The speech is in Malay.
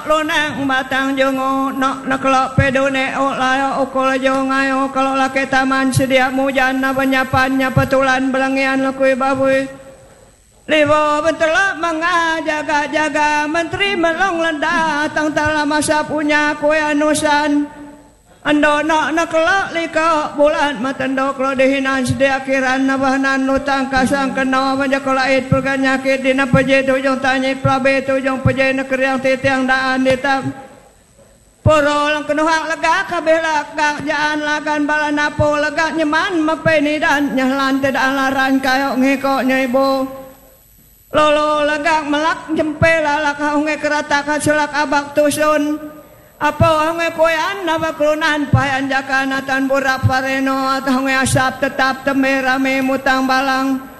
nok lunang batang jongo nok nakelok pedone layo ukul jongayo kalau laki taman sedia mujan na banyapannya petulan belangian lakui babui libo bentelok mengajaga-jaga menteri melong lenda tang tala masa punya kue anusan ando nak nakelak liko bulan matendo kalau dihinan sedia kiran nabahanan lutang kasang kena wajah kolait perganyakit dina pejai tujong tanyit pelabe tujong pejai nekeriang titiang daan ditam poro lang kenuhak lega kabeh lagak jaan lagan balanapo lega nyeman mapeni dan nyahlan tidak laran kayok ngikok nyaibo lolo lega melak jempe lalak haunge kerata kasulak abak tusun apa hangai koyan napa kelunan payan jakanatan burak pareno atau hangai asap tetap temerame mutang balang